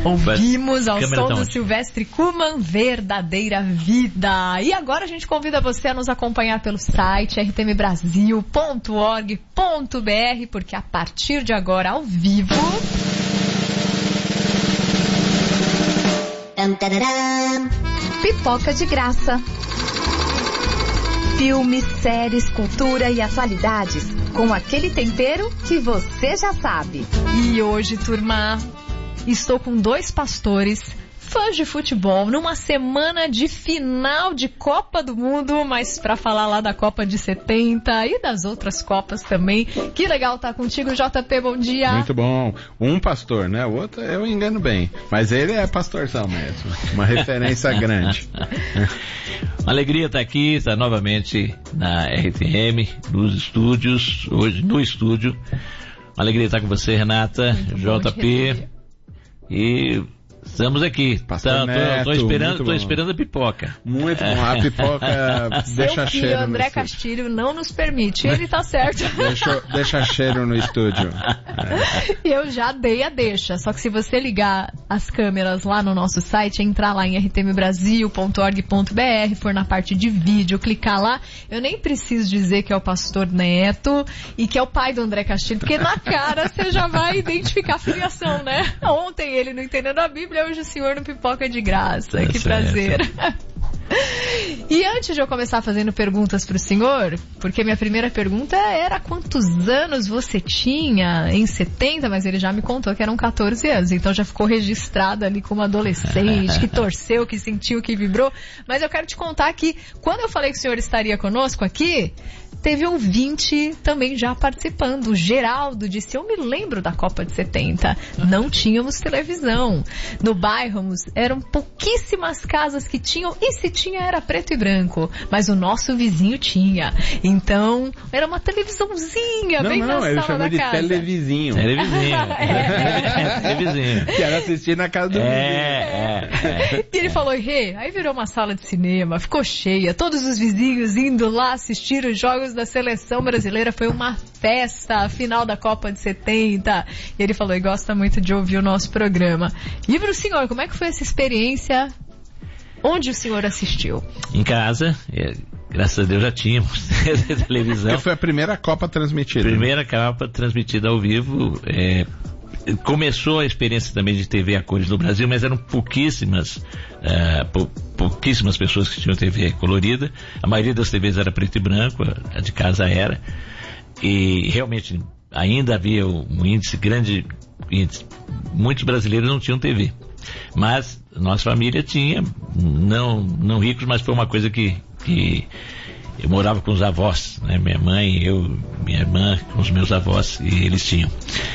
Ouvimos ao som do Silvestre Kuman, Verdadeira Vida. E agora a gente convida você a nos acompanhar pelo site rtmbrasil.org.br, porque a partir de agora, ao vivo... Pipoca de graça. Filmes, séries, cultura e atualidades, com aquele tempero que você já sabe. E hoje, turma, estou com dois pastores, fãs de futebol, numa semana de final de Copa do Mundo, mas para falar lá da Copa de 70 e das outras Copas também. Que legal estar contigo, JP, bom dia. Muito bom. Um pastor, né? O outro eu engano bem, mas ele é pastorzão mesmo, uma referência grande. Uma alegria estar aqui, estar novamente na RTM, nos estúdios, hoje no estúdio. Uma alegria estar com você, Renata, JP. E estamos aqui. Estou esperando a pipoca. Muito bom. A pipoca deixa cheiro. Seu filho, André Castilho, não nos permite. Ele tá certo. Deixa cheiro no estúdio. Eu já dei a deixa. Só que se você ligar as câmeras lá no nosso site, entrar lá em rtmbrasil.org.br, for na parte de vídeo, clicar lá, eu nem preciso dizer que é o pastor Neto e que é o pai do André Castilho, porque na cara você já vai identificar a filiação, né? Ontem ele não entendendo a Bíblia, hoje o senhor no Pipoca de Graça. Que prazer. E antes de eu começar fazendo perguntas para o senhor, porque minha primeira pergunta era quantos anos você tinha em 70, mas ele já me contou que eram 14 anos, então já ficou registrado ali como adolescente, que torceu, que sentiu, que vibrou. Mas eu quero te contar que quando eu falei que o senhor estaria conosco aqui, teve ouvinte também já participando. O Geraldo disse, eu me lembro da Copa de 70. Não tínhamos televisão. No bairro eram pouquíssimas casas que tinham, e se tinha era preto e branco. Mas o nosso vizinho tinha. Então, era uma televisãozinha bem na sala da casa. Não, eu chamo de televizinho. Televizinho. Que era assistir na casa do vizinho. E ele falou, aí virou uma sala de cinema, ficou cheia. Todos os vizinhos indo lá assistir os jogos da seleção brasileira, foi uma festa, a final da Copa de 70. E ele falou, e gosta muito de ouvir o nosso programa. E para o senhor, como é que foi essa experiência? Onde o senhor assistiu? Em casa, graças a Deus já tínhamos televisão. Porque foi a primeira Copa transmitida. Primeira Copa transmitida ao vivo. Começou a experiência também de TV a cores no Brasil, mas eram pouquíssimas pessoas que tinham TV colorida. A maioria das TVs era preto e branco, a de casa era. E realmente ainda havia um índice grande, muitos brasileiros não tinham TV. Mas nossa família tinha, não ricos, mas foi uma coisa que eu morava com os avós, né? Minha mãe, eu, minha irmã, com os meus avós, e eles tinham.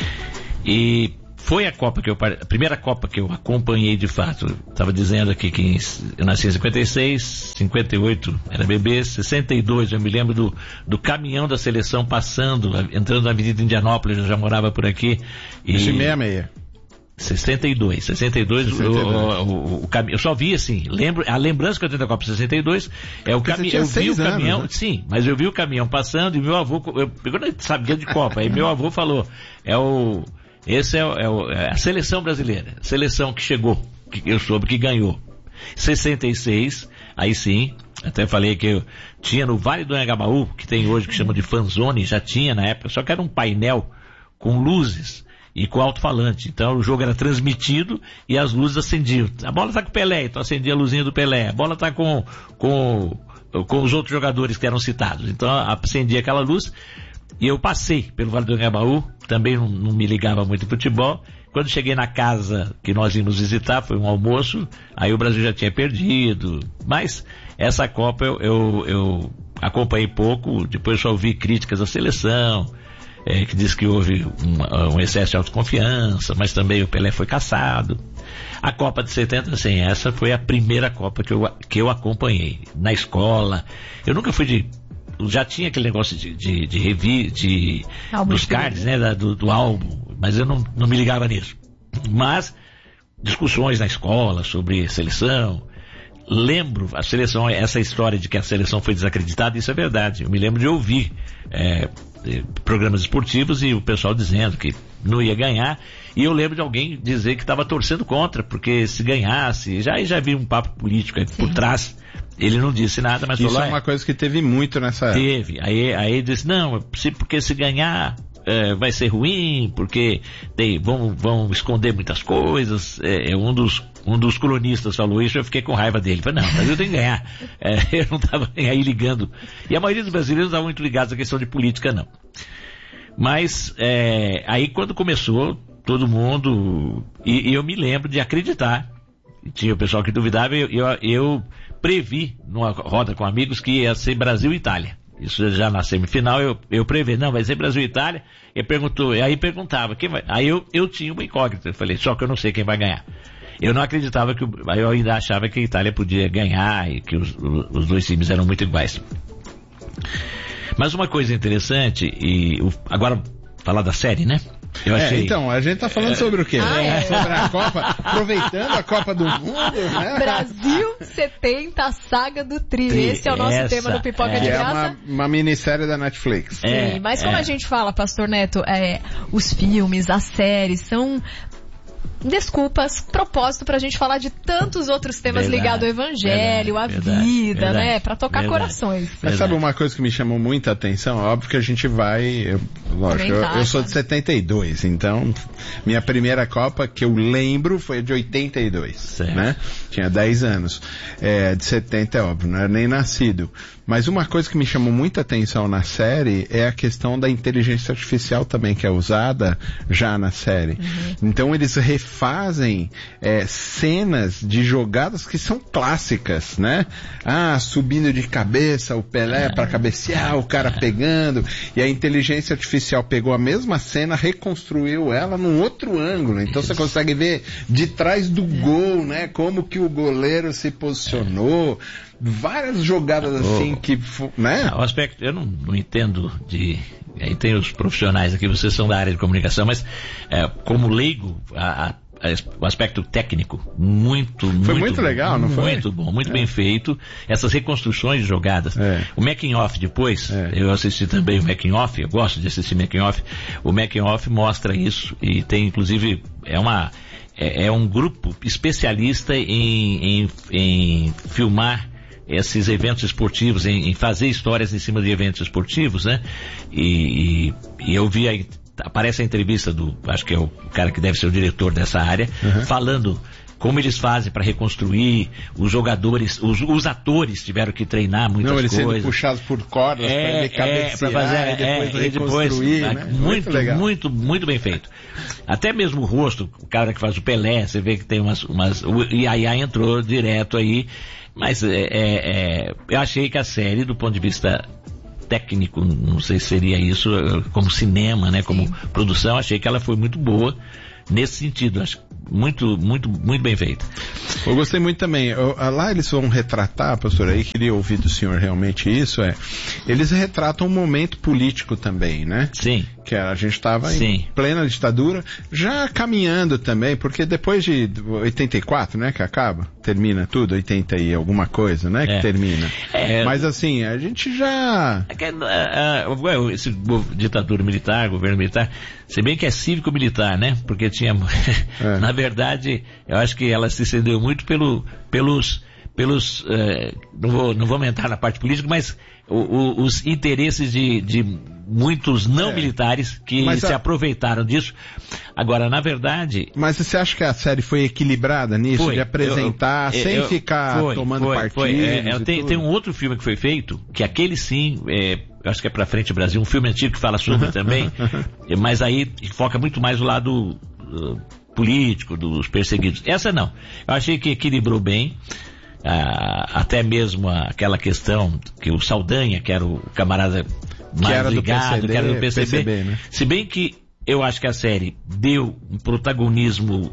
E foi a primeira Copa que eu acompanhei de fato. Estava dizendo aqui que eu nasci em 56, 58 era bebê, 62 eu me lembro do caminhão da seleção passando, entrando na Avenida Indianópolis, eu já morava por aqui. Isso em 66. 62, o caminhão, eu só vi assim, a lembrança que eu tenho da Copa 62 é o caminhão, eu vi o caminhão, né? Sim, mas eu vi o caminhão passando e meu avô, eu não sabia de Copa, aí meu avô falou, essa é a seleção brasileira, a seleção que chegou, que eu soube que ganhou. 66, aí sim, até falei que eu tinha no Vale do Anhangabaú, que tem hoje, que chama de fanzone, já tinha na época, só que era um painel com luzes e com alto-falante. Então o jogo era transmitido e as luzes acendiam. A bola tá com o Pelé, então acendia a luzinha do Pelé. A bola tá com os outros jogadores que eram citados. Então acendia aquela luz. E eu passei pelo Vale do Anhangabaú, também não me ligava muito em futebol. Quando cheguei na casa que nós íamos visitar, foi um almoço, aí o Brasil já tinha perdido. Mas essa Copa eu acompanhei pouco, depois só ouvi críticas à seleção, que diz que houve um excesso de autoconfiança, mas também o Pelé foi caçado. A Copa de 70, assim, essa foi a primeira Copa que eu acompanhei. Na escola, eu nunca fui já tinha aquele negócio dos cards, né, do álbum, mas eu não me ligava nisso. Mas discussões na escola sobre seleção, lembro, a seleção, essa história de que a seleção foi desacreditada, isso é verdade. Eu me lembro de ouvir programas esportivos e o pessoal dizendo que não ia ganhar, e eu lembro de alguém dizer que estava torcendo contra, porque se ganhasse, já vi um papo político aí por trás. Ele não disse nada, mas isso falou, é uma coisa que teve muito nessa época. Teve, aí disse, não, porque se ganhar vai ser ruim, porque vão esconder muitas coisas. Um dos colunistas falou isso, eu fiquei com raiva dele. Falei, não, o Brasil tem que ganhar. Eu não estava nem aí ligando. E a maioria dos brasileiros não estavam muito ligados à questão de política, não. Mas aí quando começou, todo mundo... E eu me lembro de acreditar. Tinha o pessoal que duvidava, eu previ, numa roda com amigos, que ia ser Brasil e Itália. Isso já na semifinal, eu previ, não, vai ser Brasil e Itália. Aí perguntava, quem vai? Aí eu tinha uma incógnita, eu falei, só que eu não sei quem vai ganhar. Eu não acreditava eu ainda achava que a Itália podia ganhar e que os dois times eram muito iguais. Mas uma coisa interessante, agora falar da série, né? Eu achei... Então, a gente tá falando sobre o quê? Sobre a Copa, aproveitando a Copa do Mundo, né? Brasil 70, a saga do Tri. Esse é o nosso tema do Pipoca de Graça. É uma minissérie da Netflix. Sim, mas como a gente fala, Pastor Neto, os filmes, as séries são... desculpas, propósito pra gente falar de tantos outros temas ligados ao evangelho, à vida, né? Pra tocar corações. Mas sabe uma coisa que me chamou muita atenção? Óbvio que a gente vai... Lógico, eu sou de 72, então minha primeira Copa que eu lembro foi de 82, certo, né? Tinha 10 anos. De 70 é óbvio, não era nem nascido. Mas uma coisa que me chamou muita atenção na série é a questão da inteligência artificial também, que é usada já na série. Então eles refazem cenas de jogadas que são clássicas, né? Subindo de cabeça, o Pelé para cabecear, o cara pegando, e a inteligência artificial pegou a mesma cena, reconstruiu ela num outro ângulo. Então você consegue ver de trás do gol, né? Como que o goleiro se posicionou. Várias jogadas assim que, né? O aspecto, eu não entendo aí tem os profissionais aqui, vocês são da área de comunicação, mas como leigo, o aspecto técnico, foi muito legal, não foi? Muito bom, muito bem feito. Essas reconstruções de jogadas. O making off depois, eu assisti também o making off, eu gosto de assistir making off. O making off mostra isso e tem inclusive, é um grupo especialista em filmar esses eventos esportivos, em fazer histórias em cima de eventos esportivos, né? E eu vi aparece a entrevista acho que é o cara que deve ser o diretor dessa área, falando como eles fazem para reconstruir, os jogadores, os atores tiveram que treinar muitas coisas. Eles sendo puxados por cordas para ele cabecear e depois reconstruir, né? Muito legal. Muito bem feito. Até mesmo o rosto, o cara que faz o Pelé, você vê que tem umas e aí entrou direto aí, mas eu achei que a série, do ponto de vista técnico, não sei se seria isso, como cinema, né, como produção, achei que ela foi muito boa nesse sentido, acho muito bem feita. Eu gostei muito também. Lá eles vão retratar, pastor, aí queria ouvir do senhor realmente isso, eles retratam um momento político também, né? Sim. Que a gente estava em plena ditadura, já caminhando também, porque depois de 84, né, que termina tudo, 80 e alguma coisa, né, que termina. Mas assim, a gente já... Esse ditadura militar, governo militar, se bem que é cívico-militar, né, porque tinha... Na verdade, eu acho que ela se estendeu muito pelos não vou entrar na parte política, mas os interesses de muitos não militares que se aproveitaram disso. Agora, na verdade... Mas você acha que a série foi equilibrada nisso? De apresentar sem ficar tomando partido? Tem um outro filme que foi feito, que aquele sim... eu acho que é Pra Frente Brasil, um filme antigo que fala sobre também, mas aí foca muito mais o lado político, dos perseguidos. Essa não. Eu achei que equilibrou bem. Até mesmo aquela questão que o Saldanha, que era o camarada mais ligado, que era do PCB, né? Se bem que eu acho que a série deu um protagonismo.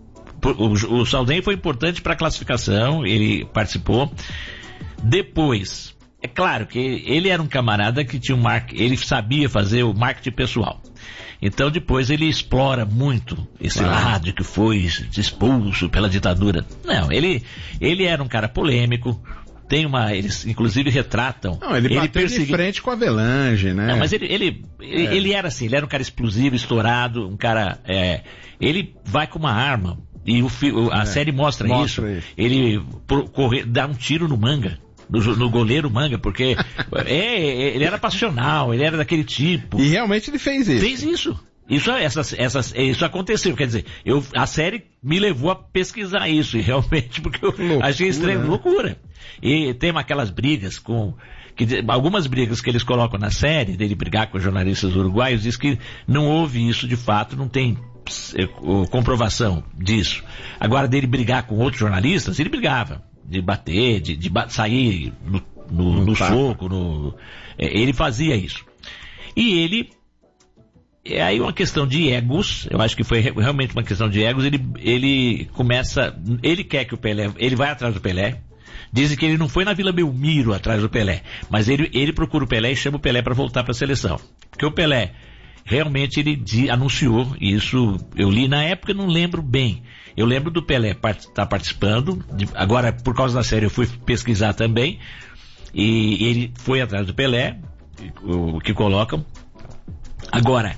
O Saldanha foi importante para a classificação, ele participou. Depois, é claro que ele era um camarada que tinha ele sabia fazer o marketing pessoal. Então depois ele explora muito esse lado que foi expulso pela ditadura. Não, ele era um cara polêmico. Eles inclusive retratam. Não, ele bateu de frente com a Avelange, né? Não, mas ele era assim, ele era um cara explosivo, estourado, um cara. Ele vai com uma arma. E a série mostra isso. Ele dá um tiro no Manga. No goleiro Manga, porque ele era passional, ele era daquele tipo. E realmente ele fez isso. Fez isso. Isso aconteceu, quer dizer, a série me levou a pesquisar isso, e realmente, porque eu achei estranho, loucura. E tem aquelas brigas algumas brigas que eles colocam na série, dele brigar com os jornalistas uruguaios, diz que não houve isso de fato, não tem comprovação disso. Agora, dele brigar com outros jornalistas, ele brigava. De bater, de sair no soco, ele fazia isso. E ele, aí uma questão de egos, eu acho que foi realmente uma questão de egos, ele quer que o Pelé, ele vai atrás do Pelé, dizem que ele não foi na Vila Belmiro atrás do Pelé, mas ele procura o Pelé e chama o Pelé para voltar para a seleção. Porque o Pelé, realmente ele anunciou, isso eu li na época, não lembro bem. Eu lembro do Pelé estar participando, agora por causa da série eu fui pesquisar também, e ele foi atrás do Pelé, o que colocam. Agora,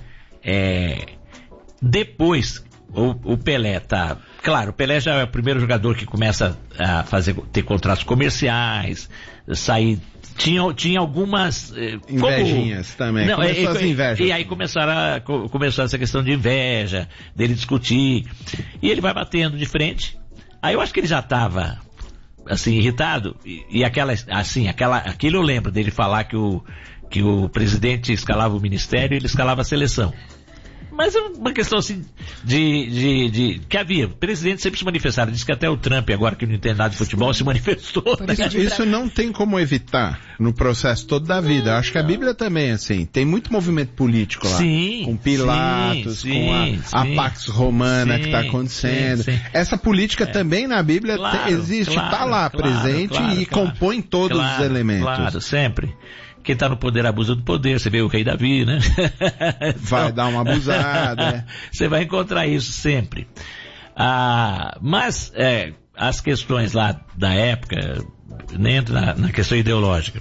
depois o Pelé tá... Claro, o Pelé já é o primeiro jogador que começa a ter contratos comerciais, sair... Tinha algumas... invejinhas também. Não, as invejas. E aí começou essa questão de inveja, dele discutir. E ele vai batendo de frente. Aí eu acho que ele já estava, assim, irritado. E aquilo eu lembro dele falar que o presidente escalava o ministério e ele escalava a seleção. Mas é uma questão assim que havia. O presidente sempre se manifestava. Diz que até o Trump, agora que não entende nada de futebol, se manifestou. Isso não tem como evitar no processo todo da vida. Acho que a Bíblia também, assim, tem muito movimento político lá. Sim, com Pilatos, com a Pax Romana que está acontecendo. Sim. Essa política também na Bíblia existe, está lá presente e compõe todos os elementos. Claro, sempre. Quem está no poder abusa do poder, você vê o rei Davi, né? Vai dar uma abusada. Você vai encontrar isso sempre. Mas as questões lá da época, nem entra na questão ideológica.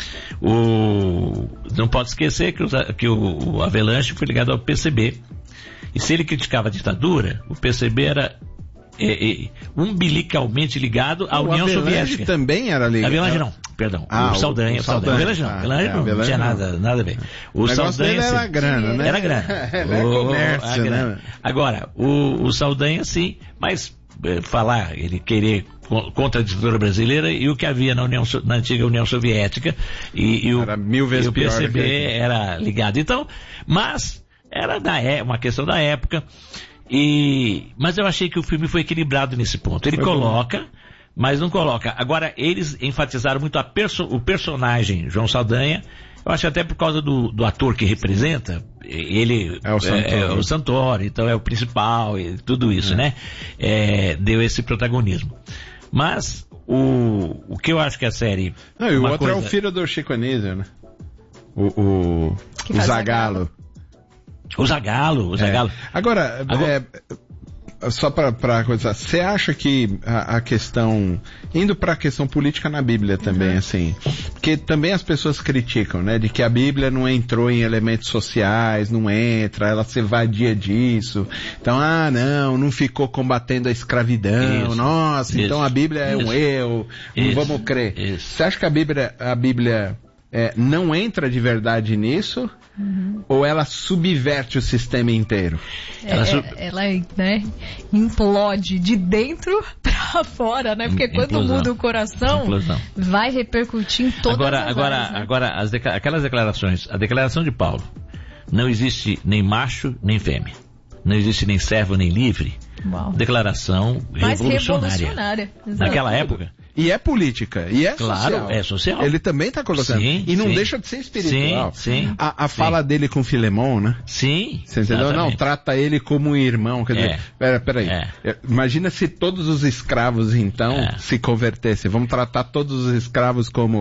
Não pode esquecer que o Avelange foi ligado ao PCB. E se ele criticava a ditadura, o PCB era umbilicalmente ligado à União Soviética. Também era ligado. A Avelange não, perdão. O Saldanha. O Avelange não. Não tinha nada a ver. O Saldanha era grana, né? Era grana. Era comércio, né? Agora, o Saldanha sim, mas ele querer contra a ditadura brasileira e o que havia na antiga União Soviética era mil vezes pior. O PCB era ligado. Então, mas era uma questão da época. Mas eu achei que o filme foi equilibrado nesse ponto. Ele coloca, mas não coloca. Agora, eles enfatizaram muito o personagem João Saldanha. Eu acho até por causa do ator que representa. Ele é o Santoro, então é o principal e tudo isso, né? Deu esse protagonismo. Mas o que eu acho que a série... Não, e o outro é o filho do Chico Anísio, né? O Zagallo. O Zagallo. Agora, só para coisa, você acha que a questão, indo para a questão política na Bíblia também, assim, porque também as pessoas criticam, né, de que a Bíblia não entrou em elementos sociais, não entra, ela se evadia disso, então, não ficou combatendo a escravidão, então a Bíblia é um erro, não vamos crer. Você acha que a Bíblia não entra de verdade nisso? Ou ela subverte o sistema inteiro? Ela né, implode de dentro pra fora, né? Porque quando muda o coração, vai repercutir em todas as áreas, né? Agora, aquelas declarações, a declaração de Paulo, não existe nem macho nem fêmea, não existe nem servo nem livre. Uau. Declaração revolucionária. Naquela época. E é política, e é social. Claro, é social. Ele também está colocando. E não deixa de ser espiritual. Sim. A fala dele com Filemão, né? Sim. Você entendeu? Exatamente. Não, trata ele como um irmão. Quer dizer, peraí. Imagina se todos os escravos, então, se convertessem. Vamos tratar todos os escravos como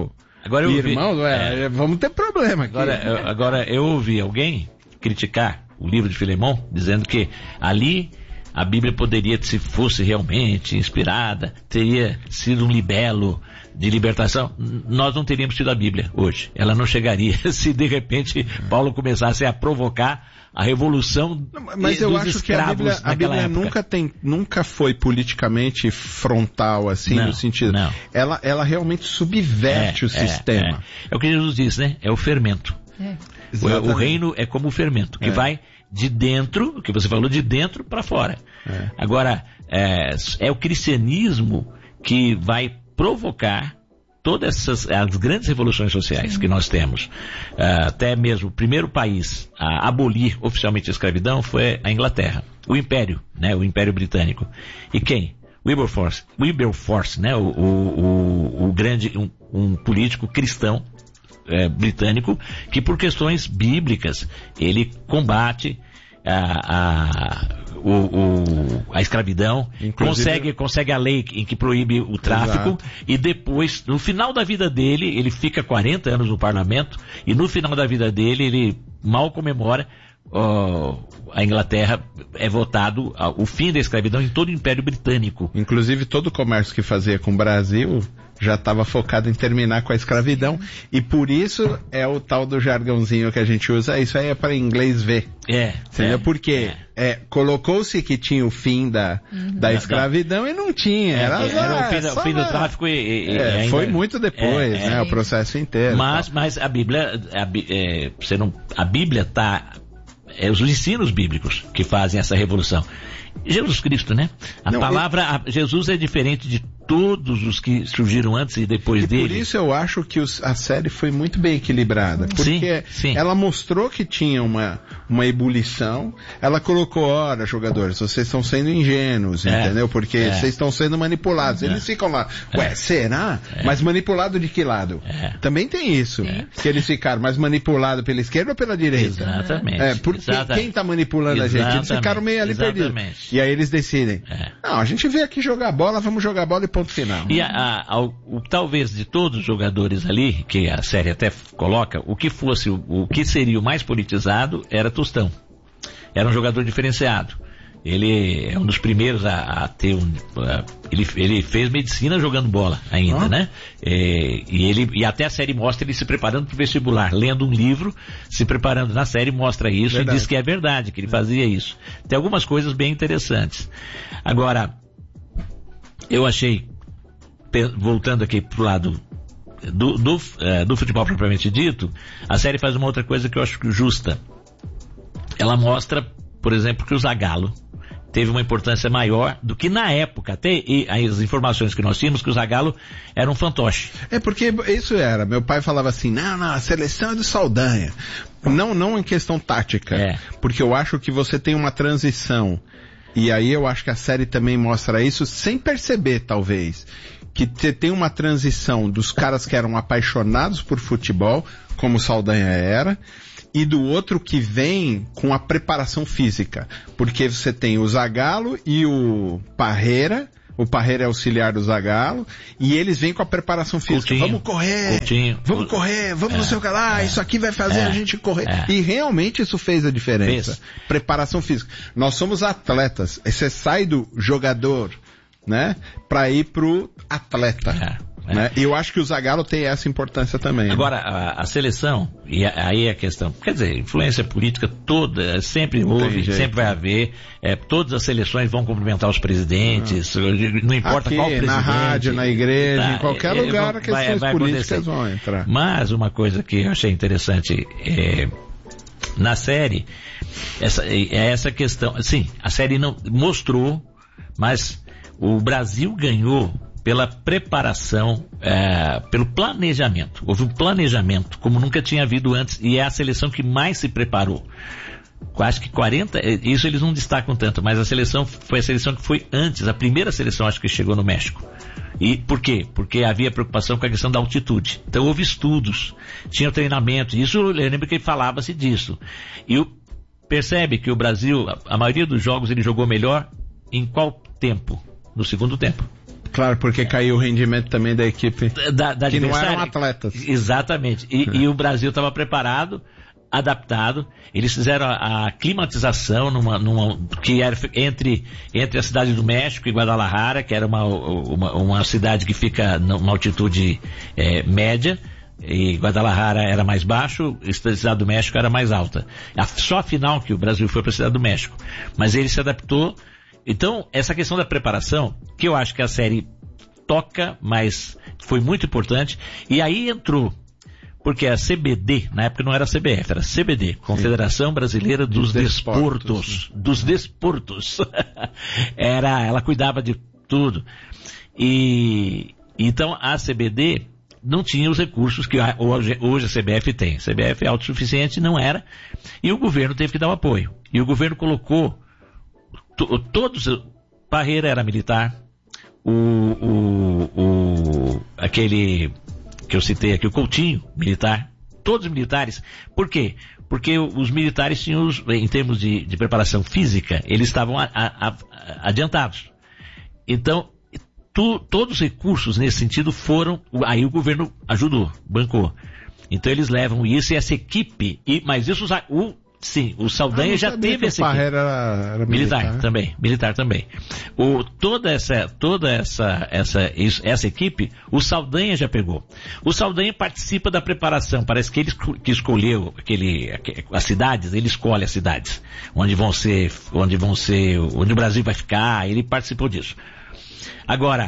Agora irmãos, vamos ter problema aqui. Agora eu ouvi alguém criticar o livro de Filemão, dizendo que ali a Bíblia poderia, se fosse realmente inspirada, teria sido um libelo de libertação. Nós não teríamos tido a Bíblia hoje. Ela não chegaria se de repente Paulo começasse a provocar a revolução. Mas eu acho que a Bíblia nunca foi politicamente frontal, assim, no sentido. Não. Ela realmente subverte o sistema. É o que Jesus diz, né? É o fermento. O reino é como o fermento, que vai de dentro, o que você falou, de dentro para fora. Agora, é o cristianismo que vai provocar todas as grandes revoluções sociais que nós temos. Até mesmo o primeiro país a abolir oficialmente a escravidão foi a Inglaterra. O Império, né? O Império Britânico. E quem? Wilberforce, né? O grande, um político cristão britânico, que por questões bíblicas ele combate a escravidão, consegue a lei em que proíbe o tráfico. Exato. E depois, no final da vida dele, ele fica 40 anos no parlamento, e no final da vida dele ele mal comemora a Inglaterra é votado o fim da escravidão em todo o Império Britânico. Inclusive todo o comércio que fazia com o Brasil já estava focado em terminar com a escravidão, e por isso é o tal do jargãozinho que a gente usa, isso aí é para inglês ver. Entendeu? Porque colocou-se que tinha o fim da escravidão e não tinha. Era o fim do tráfico ainda foi muito depois, né? O processo inteiro. Mas a Bíblia, a Bíblia está... os ensinos bíblicos que fazem essa revolução. Jesus Cristo, né? Jesus é diferente de todos os que surgiram antes e depois dele. Por isso eu acho que a série foi muito bem equilibrada. Porque ela mostrou que tinha uma ebulição. Ela colocou, jogadores, vocês estão sendo ingênuos, entendeu? Porque vocês estão sendo manipulados. Eles ficam lá, será? Mas manipulado de que lado? Também tem isso. Que eles ficaram mais manipulados pela esquerda ou pela direita? Exatamente. Porque quem está manipulando a gente? Eles ficaram meio ali perdidos. E aí eles decidem, não, a gente veio aqui jogar bola, vamos jogar bola e ponto final. E talvez de todos os jogadores ali, que a série até coloca, o que seria o mais politizado era Tostão. Era um jogador diferenciado. Ele é um dos primeiros a ter ele fez medicina jogando bola ainda, né? E até a série mostra ele se preparando para o vestibular, lendo um livro, se preparando. Na série mostra isso. Verdade. E diz que é verdade, que ele fazia isso. Tem algumas coisas bem interessantes. Agora, eu achei, voltando aqui pro lado do futebol propriamente dito, a série faz uma outra coisa que eu acho justa. Ela mostra, por exemplo, que o Zagallo teve uma importância maior do que na época, até as informações que nós tínhamos, que o Zagallo era um fantoche. Porque isso era, meu pai falava assim, não, a seleção é do Saldanha. Não em questão tática, porque eu acho que você tem uma transição, e aí eu acho que a série também mostra isso, sem perceber talvez, que você tem uma transição dos caras que eram apaixonados por futebol, como o Saldanha era, e do outro que vem com a preparação física. Porque você tem o Zagallo e o Parreira. O Parreira é auxiliar do Zagallo. E eles vêm com a preparação física. Coutinho, vamos correr, vamos não sei o que lá. Isso aqui vai fazer a gente correr. E realmente isso fez a diferença. Preparação física. Nós somos atletas. Você sai do jogador, né, para ir pro atleta. Né? E eu acho que o Zagallo tem essa importância também. Agora, a seleção, e aí a questão, quer dizer, influência política toda, sempre houve, sempre vai haver, todas as seleções vão cumprimentar os presidentes, não importa aqui, qual presidente. Na rádio, na igreja, em qualquer lugar, questões políticas vão entrar. Mas uma coisa que eu achei interessante na série, essa questão, sim, a série não mostrou, mas o Brasil ganhou pela preparação, pelo planejamento. Houve um planejamento como nunca tinha havido antes, e é a seleção que mais se preparou. Acho que 40, isso eles não destacam tanto, mas a seleção foi a seleção que foi antes, a primeira seleção acho que chegou no México. E por quê? Porque havia preocupação com a questão da altitude. Então houve estudos, tinha treinamento, isso eu lembro que falava-se disso. E percebe que o Brasil, a maioria dos jogos ele jogou melhor em qual tempo? No segundo tempo. Claro, porque caiu o rendimento também da equipe que não eram atletas. Exatamente. E o Brasil estava preparado, adaptado. Eles fizeram a climatização que era entre a cidade do México e Guadalajara, que era uma cidade que fica numa altitude média, e Guadalajara era mais baixo, a cidade do México era mais alta. Só a final que o Brasil foi para a cidade do México. Mas ele se adaptou. Então, essa questão da preparação, que eu acho que a série toca, mas foi muito importante, e aí entrou, porque a CBD, na época não era CBF, era CBD, Confederação Brasileira dos Desportos. Dos Desportos. Ela cuidava de tudo. E então a CBD não tinha os recursos que hoje a CBF tem. A CBF é autossuficiente, não era, e o governo teve que dar o apoio. E o governo colocou todos, Parreira era militar, aquele que eu citei aqui, o Coutinho, militar, todos militares. Por quê? Porque os militares tinham, em termos de preparação física, eles estavam adiantados. Então, todos os recursos nesse sentido foram, aí o governo ajudou, bancou. Então eles levam isso e essa equipe, mas isso o Saldanha já teve essa equipe. Era militar também. Toda essa equipe, o Saldanha já pegou. O Saldanha participa da preparação. Parece que ele que escolheu as cidades, ele escolhe as cidades onde o Brasil vai ficar. Ele participou disso. Agora,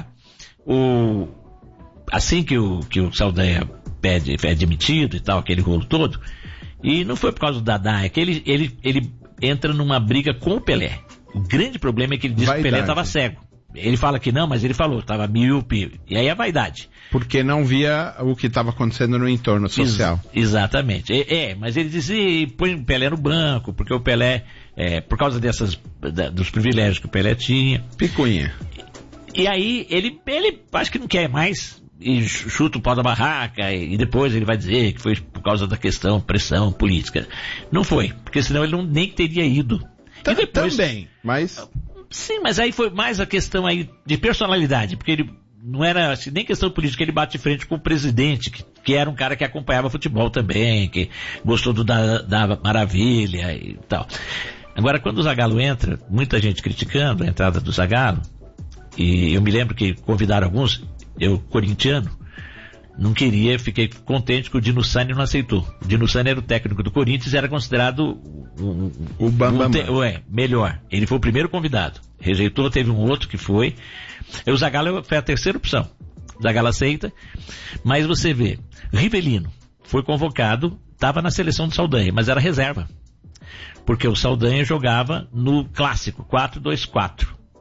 assim que o Saldanha é demitido e tal, aquele rolo todo. E não foi por causa do Dadá, é que ele entra numa briga com o Pelé. O grande problema é que ele diz que o Pelé estava cego. Ele fala que não, mas ele falou, estava míope. E aí a vaidade. Porque não via o que estava acontecendo no entorno social. Exatamente. Mas ele dizia, põe o Pelé no banco, porque o Pelé, por causa dos privilégios que o Pelé tinha. Picuinha. E aí ele acho que não quer mais. E chuta o pau da barraca, e depois ele vai dizer que foi por causa da questão, pressão política. Não foi, porque senão ele nem teria ido. E depois, também, mas... Sim, mas aí foi mais a questão aí de personalidade, porque ele não era assim, nem questão política, ele bate de frente com o presidente, que era um cara que acompanhava futebol também, que gostou da Maravilha e tal. Agora, quando o Zagallo entra, muita gente criticando a entrada do Zagallo, e eu me lembro que convidaram alguns... Eu, corintiano, não queria, fiquei contente que o Dino Sani não aceitou. O Dino Sani era o técnico do Corinthians e era considerado o Bambam. Melhor. Ele foi o primeiro convidado. Rejeitou, teve um outro que foi. E o Zagallo foi a terceira opção. O Zagallo aceita, mas você vê, Rivelino foi convocado, estava na seleção do Saldanha, mas era reserva. Porque o Saldanha jogava no clássico, 4-2-4.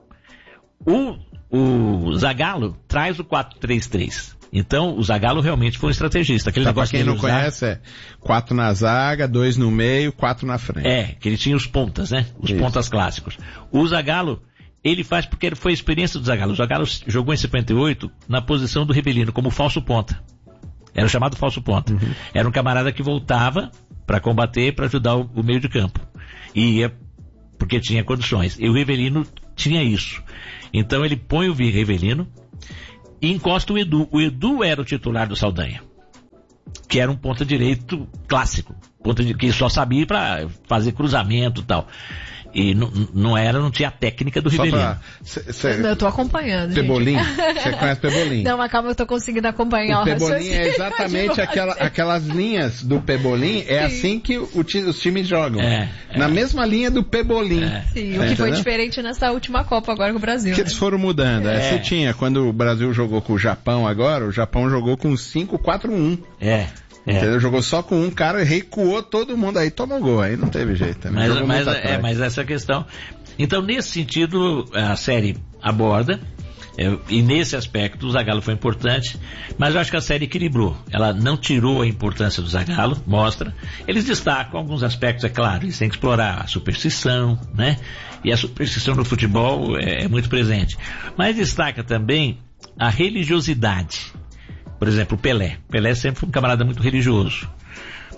O Zagallo traz o 4-3-3. Então, o Zagallo realmente foi um estrategista. Aquele negócio pra quem não conhece, 4 na zaga, 2 no meio, 4 na frente. Que ele tinha os pontas, né? Os pontas clássicos. O Zagallo, ele faz porque foi a experiência do Zagallo. O Zagallo jogou em 58 na posição do Rivelino, como falso ponta. Era o chamado falso ponta. Uhum. Era um camarada que voltava para combater, para ajudar o meio de campo. E ia porque tinha condições. E o Rivelino tinha isso. Então ele põe o Rivelino e encosta o Edu. O Edu era o titular do Saldanha, que era um ponta direito clássico, que só sabia para fazer cruzamento e tal. E não tinha a técnica do Rivelino. Eu tô acompanhando. Pebolim? Você conhece Pebolim? Não, mas calma, eu tô conseguindo acompanhar o Pebolim é exatamente aquelas linhas do Pebolim, assim que os times jogam. Na mesma linha do Pebolim. Sim, o que foi diferente nessa última Copa agora com o Brasil. Que eles foram mudando. Você tinha, quando o Brasil jogou com o Japão agora, o Japão jogou com 5-4-1. Entendeu? Jogou só com um cara, recuou todo mundo, aí tomou gol, aí não teve jeito. Né? Mas essa questão... Então, nesse sentido, a série aborda, e nesse aspecto o Zagallo foi importante, mas eu acho que a série equilibrou. Ela não tirou a importância do Zagallo, mostra. Eles destacam alguns aspectos, é claro, eles têm que explorar a superstição, né? E a superstição no futebol é muito presente. Mas destaca também a religiosidade. Por exemplo, o Pelé. Pelé sempre foi um camarada muito religioso.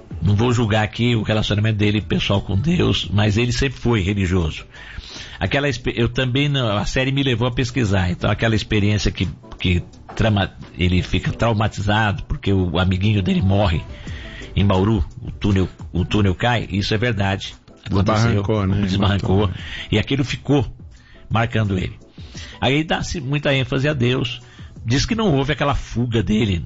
não vou julgar aqui o relacionamento dele pessoal com Deus, mas ele sempre foi religioso. Eu também não, a série me levou a pesquisar, então aquela experiência que ele fica traumatizado porque o amiguinho dele morre em Bauru, o túnel cai, isso é verdade. Desbarrancou, e aquilo ficou marcando ele. Aí dá-se muita ênfase a Deus. Diz que não houve aquela fuga dele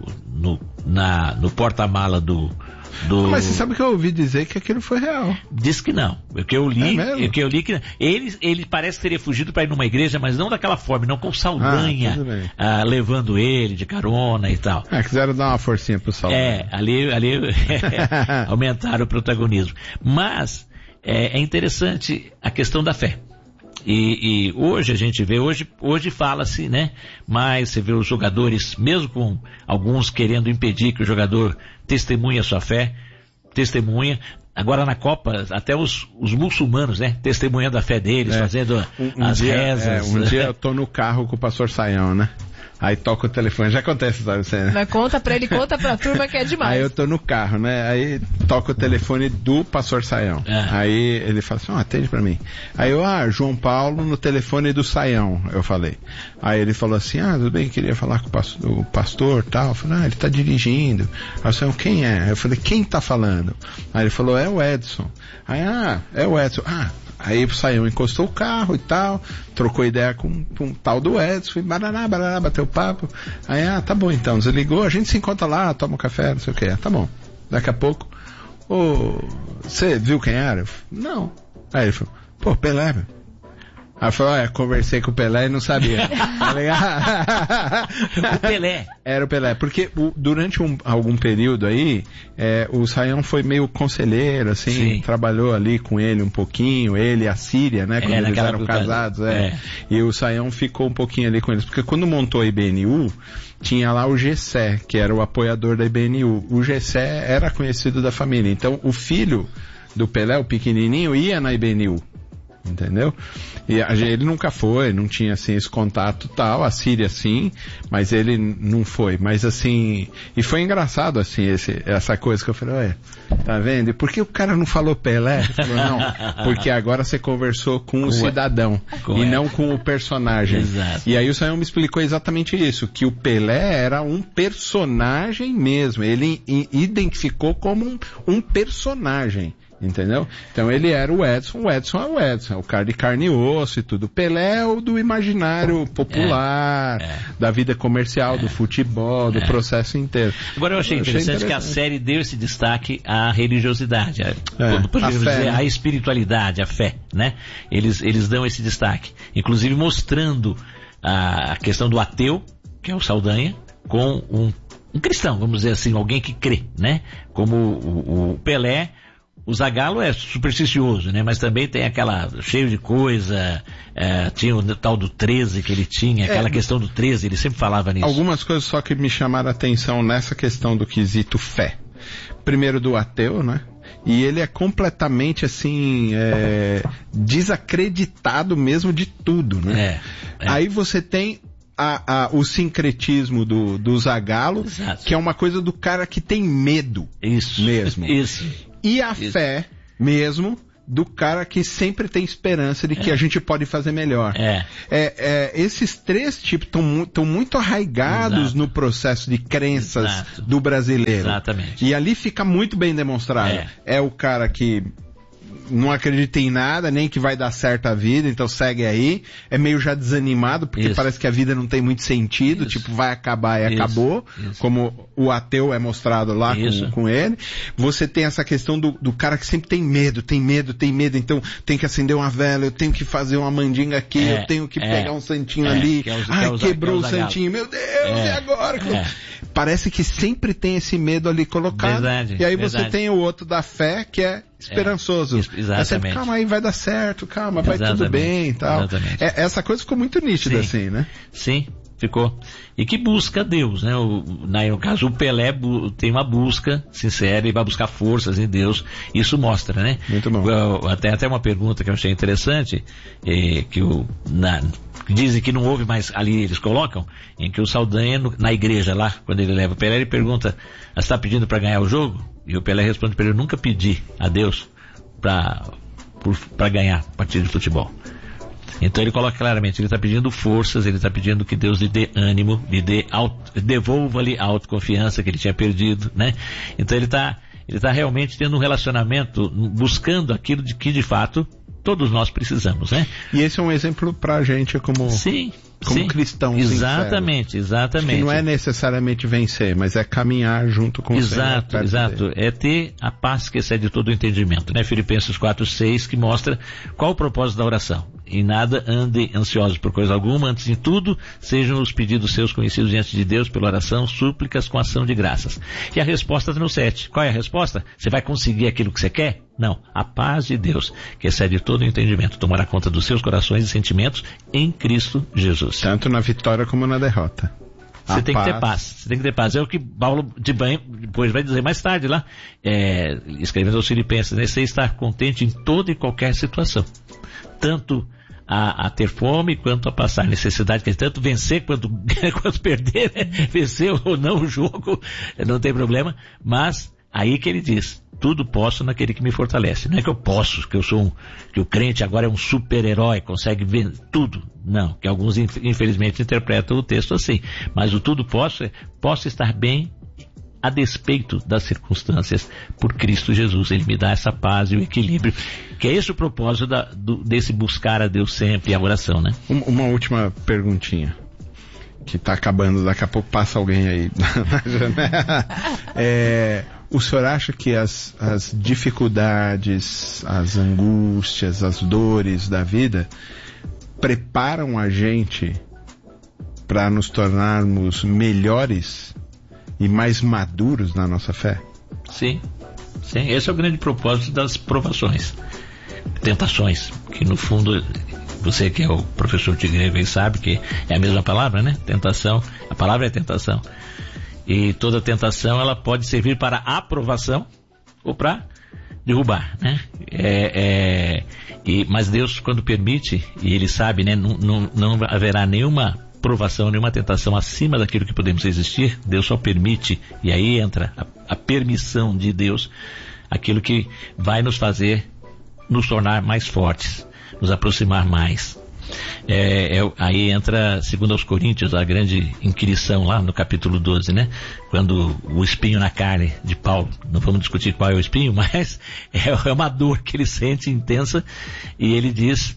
no porta-mala do... Mas você sabe que eu ouvi dizer que aquilo foi real. Diz que não. O que eu li que ele parece que teria fugido para ir numa igreja, mas não daquela forma, não com Saldanha levando ele de carona e tal. Quiseram dar uma forcinha pro Saldanha. Ali aumentaram o protagonismo. Mas é interessante a questão da fé. E hoje a gente vê, hoje fala-se, né? Mas você vê os jogadores, mesmo com alguns querendo impedir que o jogador testemunhe a sua fé, testemunha. Agora na Copa, até os muçulmanos, né? Testemunhando a fé deles, fazendo as rezas. Um dia eu tô no carro com o pastor Saião, né? Aí toca o telefone, já acontece, sabe? Você... Conta pra turma que é demais. Aí eu tô no carro, né? Aí toca o telefone do pastor Saião. Aí ele fala assim, atende pra mim. Aí eu, João Paulo no telefone do Saião, eu falei. Aí ele falou assim, tudo bem, queria falar com o pastor tal. Eu falei, ele tá dirigindo. Aí o Saião, quem é? Eu falei, quem tá falando? Aí ele falou, é o Edson. Aí, é o Edson. Aí o Saião encostou o carro e tal, trocou ideia com um tal do Edson, e barará, bateu papo. Aí, tá bom então, desligou, a gente se encontra lá, toma um café, não sei o que. Tá bom. Daqui a pouco, você viu quem era? Não. Aí ele falou, Pelé, meu. Aí falou, conversei com o Pelé e não sabia. Tá ligado? O Pelé. Era o Pelé. Porque durante algum período aí, o Saião foi meio conselheiro, assim, sim, trabalhou ali com ele um pouquinho, ele e a Síria, né? Quando eles eram casados, E o Saião ficou um pouquinho ali com eles. Porque quando montou a IBNU, tinha lá o Gessé, que era o apoiador da IBNU. O Gessé era conhecido da família. Então, o filho do Pelé, o pequenininho, ia na IBNU. Entendeu? E ele nunca foi, não tinha assim esse contato tal, a Síria sim, mas ele não foi, mas assim, e foi engraçado assim, essa coisa que eu falei, tá vendo? E por que o cara não falou Pelé? Ele falou, não, porque agora você conversou com o cidadão e não com o personagem. Exato. E aí o Saião me explicou exatamente isso, que o Pelé era um personagem mesmo, ele identificou como um personagem. Entendeu? Então ele era o Edson é o Edson, é o cara de carne e osso e tudo. Pelé é o do imaginário popular, da vida comercial, do futebol, do processo inteiro. Agora eu achei interessante que a série deu esse destaque à religiosidade, à espiritualidade, à fé, né? Eles dão esse destaque, inclusive mostrando a questão do ateu, que é o Saldanha, com um cristão, vamos dizer assim, alguém que crê, né? Como o Pelé. O Zagallo é supersticioso, né? Mas também tem aquela, cheio de coisa, tinha o tal do 13 que ele tinha, aquela questão do 13, ele sempre falava nisso. Algumas coisas só que me chamaram a atenção nessa questão do quesito fé. Primeiro do ateu, né? E ele é completamente, assim, desacreditado mesmo de tudo, né? Aí você tem o sincretismo do Zagallo, exato, que é uma coisa do cara que tem medo. Isso. Mesmo. Isso. E a fé mesmo do cara que sempre tem esperança de que a gente pode fazer melhor. Esses três tipos estão muito arraigados, exato, no processo de crenças, exato, do brasileiro. Exatamente. E ali fica muito bem demonstrado. É o cara que não acredita em nada, nem que vai dar certo a vida, então segue aí. É meio já desanimado, porque parece que a vida não tem muito sentido, tipo, vai acabar e acabou, como o ateu é mostrado lá com ele. Você tem essa questão do cara que sempre tem medo, então tem que acender uma vela, eu tenho que fazer uma mandinga aqui, eu tenho que pegar um santinho ali, quebrou o santinho, meu Deus, e agora? Parece que sempre tem esse medo ali colocado. Verdade, e aí você tem o outro da fé, que é esperançoso. Exatamente. Sempre, calma aí, vai dar certo, calma, vai tudo bem e tal. Essa coisa ficou muito nítida, assim, né? Sim. Ficou. E que busca Deus, né? No caso, o Pelé tem uma busca sincera e vai buscar forças em Deus. Isso mostra, né? Muito bom. Até uma pergunta que eu achei interessante, dizem que não houve mais, ali eles colocam, em que o Saldanha, na igreja lá, quando ele leva o Pelé, ele pergunta, você está pedindo para ganhar o jogo? E o Pelé responde para ele, eu nunca pedi a Deus para ganhar partida de futebol. Então ele coloca claramente, ele está pedindo forças, ele está pedindo que Deus lhe dê ânimo, devolva-lhe a autoconfiança que ele tinha perdido, né? Então ele está realmente tendo um relacionamento, buscando aquilo de que de fato todos nós precisamos, né? E esse é um exemplo pra gente como cristão. Exatamente. Que não é necessariamente vencer, mas é caminhar junto com o Senhor. Exato. É ter a paz que excede todo o entendimento, né? Filipenses 4:6, que mostra qual o propósito da oração. Em nada andem ansiosos por coisa alguma, antes de tudo, sejam os pedidos seus conhecidos diante de Deus pela oração, súplicas com ação de graças. E a resposta está no 7. Qual é a resposta? Você vai conseguir aquilo que você quer? Não. A paz de Deus, que excede todo o entendimento, tomará conta dos seus corações e sentimentos em Cristo Jesus. Tanto na vitória como na derrota. Você tem que ter paz. É o que Paulo depois vai dizer mais tarde lá, escrevendo aos Filipenses, né? Você está contente em toda e qualquer situação. Tanto a ter fome quanto a passar necessidade, que é tanto vencer quanto perder, né? Vencer ou não o jogo, não tem problema, mas aí que ele diz, tudo posso naquele que me fortalece. Não é que eu posso, que o crente agora é um super-herói, consegue ver tudo. Não, que alguns infelizmente interpretam o texto assim. Mas o tudo posso estar bem a despeito das circunstâncias por Cristo Jesus. Ele me dá essa paz e o equilíbrio, que é esse o propósito desse buscar a Deus sempre e a oração, né? Uma última perguntinha, que está acabando, daqui a pouco passa alguém aí na janela. O senhor acha que as dificuldades, as angústias, as dores da vida preparam a gente para nos tornarmos melhores e mais maduros na nossa fé? Sim. Esse é o grande propósito das provações, tentações, que no fundo, você que é o professor de grego aí sabe que é a mesma palavra, né? Tentação, a palavra é tentação. E toda tentação, ela pode servir para aprovação ou para derrubar, né? Mas Deus, quando permite, e Ele sabe, né? Não haverá nenhuma provação, nenhuma tentação acima daquilo que podemos resistir. Deus só permite, e aí entra a permissão de Deus, aquilo que vai nos fazer nos tornar mais fortes, nos aproximar mais. Aí entra, segundo aos Coríntios, a grande inquirição lá no capítulo 12, né? Quando o espinho na carne de Paulo, não vamos discutir qual é o espinho, mas é uma dor que ele sente intensa, e ele diz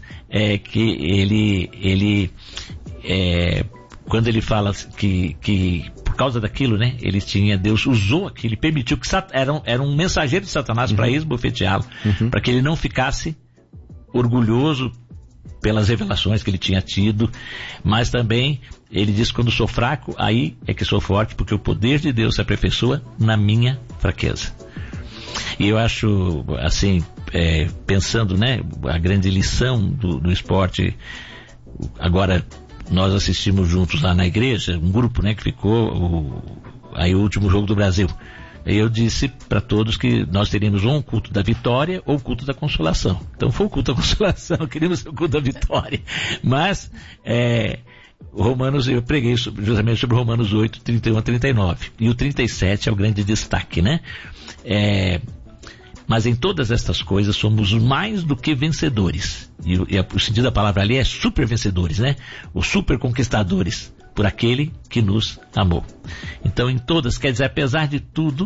que quando ele fala que por causa daquilo, né? Deus usou aquilo, ele permitiu que era um mensageiro de Satanás para esbofeteá-lo, para que ele não ficasse orgulhoso pelas revelações que ele tinha tido, mas também ele diz, quando sou fraco, aí é que sou forte, porque o poder de Deus se aperfeiçoa na minha fraqueza. E eu acho, assim, pensando, né, a grande lição do esporte. Agora nós assistimos juntos lá na igreja, um grupo, né, que ficou aí o último jogo do Brasil. Eu disse para todos que nós teríamos ou um culto da vitória ou o culto da consolação. Então foi o culto da consolação, queríamos o culto da vitória. Mas eu preguei justamente sobre Romanos 8, 31 a 39. E o 37 é o grande destaque, né? Mas em todas estas coisas somos mais do que vencedores. E o sentido da palavra ali é super vencedores, né? Os super conquistadores, por aquele que nos amou. Então em todas, quer dizer, apesar de tudo,